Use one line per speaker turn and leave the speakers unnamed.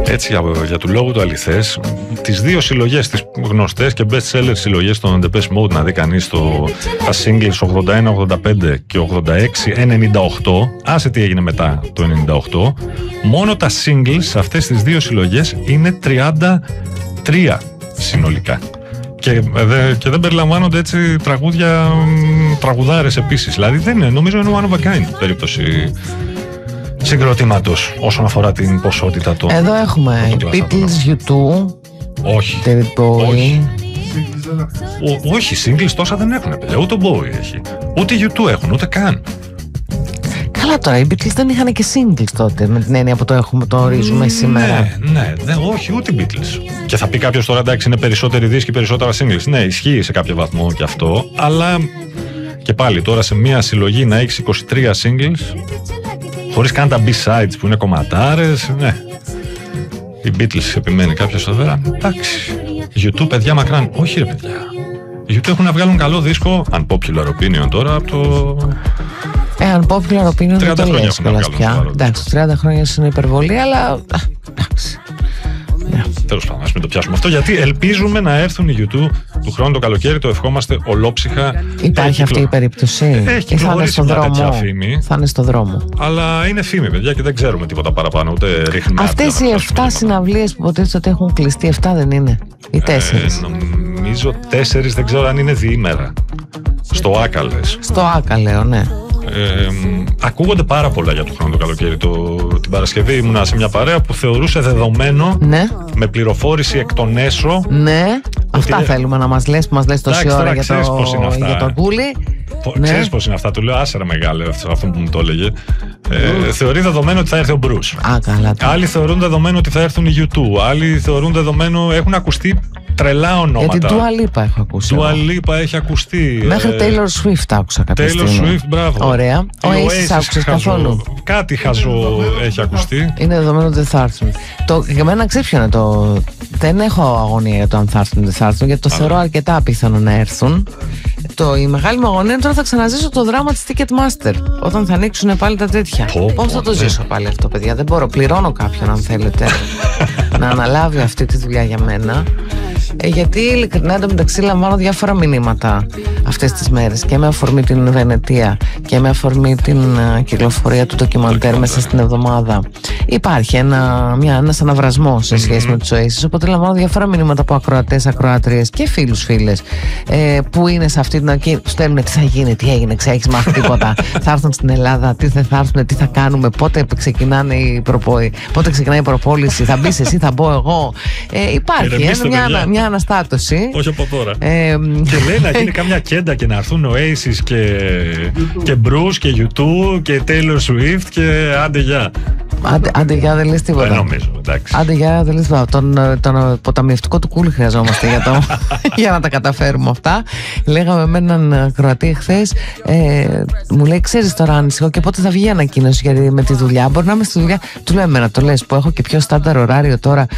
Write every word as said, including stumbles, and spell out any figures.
έτσι για, για του λόγου του αληθές, τις δύο συλλογές, τις γνωστές και best seller συλλογές των Depeche Mode, να δει κανείς το, τα singles ογδόντα ένα ογδόντα πέντε και ογδόντα έξι ενενήντα οκτώ, άσε τι έγινε μετά το ενενήντα οκτώ, μόνο τα singles σε αυτές τις δύο συλλογές είναι τριάντα τρία συνολικά. Και, δε, και δεν περιλαμβάνονται έτσι τραγούδια, τραγουδάρες επίσης. Δηλαδή δεν είναι, νομίζω είναι one of a kind περίπτωση συγκροτήματος όσον αφορά την ποσότητα των.
Εδώ έχουμε Beatles, γιου τού,
όχι,
David Bowie.
όχι. Ο, όχι, singles τόσα δεν έχουν, παιδιά. Ούτε ο Bowie έχει, ούτε γιου τού έχουν, ούτε καν.
Καλά τώρα, οι Beatles δεν είχαν και singles τότε, με την έννοια που το έχουμε, το ορίζουμε
ναι,
σήμερα.
Ναι, ναι, όχι, ούτε οι Beatles. Και θα πει κάποιος τώρα, εντάξει, είναι περισσότεροι δίσκοι, περισσότερα singles. Ναι, ισχύει σε κάποιο βαθμό και αυτό, αλλά και πάλι τώρα σε μία συλλογή να έχεις είκοσι τρία singles, χωρίς καν τα B-sides που είναι κομματάρες, ναι. Οι Beatles επιμένει κάποιος εδώ πέρα, εντάξει. γιου τού, παιδιά, μακράν. Όχι, ρε παιδιά. Οι γιου τού έχουν να βγάλουν καλό δίσκο, unpopular opinion τώρα, από το.
Ε, unpopular opinion δεν το λες κιόλας πια. Εντάξει, τριάντα χρόνια είναι υπερβολή, αλλά. Εντάξει.
Τέλος πάντων, ας μην το πιάσουμε αυτό, γιατί ελπίζουμε να έρθουν οι γιου τού του χρόνου το καλοκαίρι, το ευχόμαστε ολόψυχα.
Υπάρχει αυτή η περίπτωση.
Έχει κυκλοφορήσει μια τέτοια φήμη.
Θα είναι στο δρόμο.
Αλλά είναι φήμη, παιδιά, και δεν ξέρουμε τίποτα παραπάνω, ούτε ρίχνουμε.
Αυτές οι εφτά συναυλίες που υποτίθεται ότι έχουν κλειστεί, εφτά δεν είναι? Ή τέσσερις?
Ε, νομίζω τέσσερις, δεν ξέρω αν είναι διήμερα. Στο Άκα λες.
Στο Άκα λέω, ναι.
Ε, ακούγονται πάρα πολλά για το χρόνο το καλοκαίρι. Το, την Παρασκευή ήμουνα σε μια παρέα που θεωρούσε δεδομένο,
ναι,
με πληροφόρηση εκ των έσω.
Ναι, αυτά είναι... θέλουμε να μας λες, που μας λες τόση ώρα για το, για το Γκούλι.
Ναι. Ξέρεις πώς είναι αυτά, του λέω άσερα μεγάλε αυτό που μου το έλεγε. Ε, θεωρεί δεδομένο ότι θα έρθει ο Μπρους.
Α, καλά.
Άλλοι θεωρούν δεδομένο ότι θα έρθουν οι γιου τού. Άλλοι θεωρούν δεδομένο, έχουν ακουστεί τρελά ονόματα.
Για την Dua Lipa έχω ακούσει.
Dua Lipa έχει ακουστεί.
Μέχρι Taylor Swift άκουσα κάποια
Taylor
στιγμή.
Swift, μπράβο.
Ωραία. Ο Oasis άκουσες καθόλου?
Κάτι χαζό έχει ακουστεί.
Είναι δεδομένο ότι δεν θα έρθουν. Το, για μένα ξύψιανε το. Δεν έχω αγωνία για το αν θα έρθουν ή δεν θα έρθουν, γιατί το θεωρώ αρκετά απίθανο να έρθουν. Το, η μεγάλη μου αγωνία είναι τώρα θα ξαναζήσω το δράμα της Ticketmaster. Όταν θα ανοίξουν πάλι τα τέτοια. Πώς θα το ζήσω πάλι αυτό, παιδιά? Δεν μπορώ. Πληρώνω κάποιον, αν θέλετε, να αναλάβει αυτή τη δουλειά για μένα. Ε, γιατί ειλικρινά εντωμεταξύ λαμβάνω διάφορα μηνύματα αυτές τις μέρες, και με αφορμή την Βενετία και με αφορμή την uh, κυκλοφορία του ντοκιμαντέρ μέσα στην εβδομάδα. Υπάρχει ένα, μια, ένας αναβρασμός σε σχέση mm-hmm. με τους Oasis, οπότε λαμβάνω διάφορα μηνύματα από ακροατές, ακροάτριες και φίλους, φίλες, ε, που είναι σε αυτή την αρχή, που στέλνουν τι θα γίνει, τι έγινε, έχεις μάθει τίποτα, θα έρθουν στην Ελλάδα, τι δεν θα έρθουν, τι θα κάνουμε, πότε ξεκινάνε οι προπο... πότε ξεκινάει η προπόληση, θα μπεις εσύ, θα μπω εγώ. Ε, υπάρχει ε, μια, μια αναστάτωση.
Όχι από τώρα. Ε, και λέει να γίνει καμιά κέντα και να έρθουν Oasis και, και Bruce και γιου τού και Taylor Swift και άντε γεια.
Άντε, άντε γεια, δεν λες τίποτα.
Δεν νομίζω, εντάξει.
Άντε γεια, δεν λες τίποτα. Τον, τον ποταμιευτικό του κούλι χρειαζόμαστε για, το, για να τα καταφέρουμε αυτά. Λέγαμε με έναν Κροατή χθες, ε, μου λέει, ξέρεις τώρα ανησυχώ και πότε θα βγει η ανακοίνωση, γιατί με τη δουλειά μπορεί να είμαι στη δουλειά. Του λέω, εμένα το λες που έχω και πιο στάνταρ ωράριο τώρα,